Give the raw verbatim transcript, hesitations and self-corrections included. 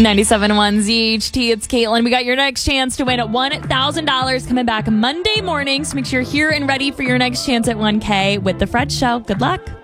ninety-seven point one Z H T, it's Caitlin. We got your next chance to win at one thousand dollars coming back Monday morning. So make sure you're here and ready for your next chance at one K with The Fred Show. Good luck.